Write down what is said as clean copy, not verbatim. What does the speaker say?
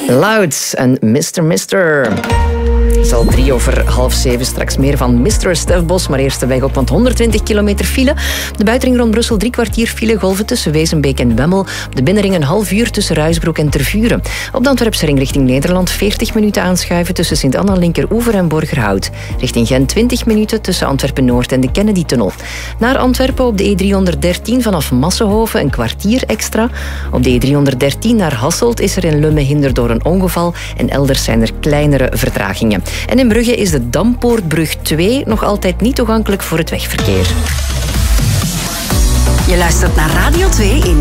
Loud en Mr. Het is al 6:03. Straks meer van Mr. Stef Bos. Maar eerst de weg op, want 120 kilometer file. De buitenring rond Brussel 3 kwartier file. Golven tussen Wezenbeek en Wemmel. Op de binnenring een half uur tussen Ruisbroek en Tervuren. Op de Antwerpse ring richting Nederland 40 minuten aanschuiven tussen Sint-Anna, Linkeroever en Borgerhout. Richting Gent 20 minuten tussen Antwerpen-Noord en de Kennedy-tunnel. Naar Antwerpen op de E313 vanaf Massenhoven een kwartier extra. Op de E313 naar Hasselt is er in Lumme hinder door een ongeval. En elders zijn er kleinere vertragingen. En in Brugge is de Dampoortbrug 2 nog altijd niet toegankelijk voor het wegverkeer. Je luistert naar Radio 2 in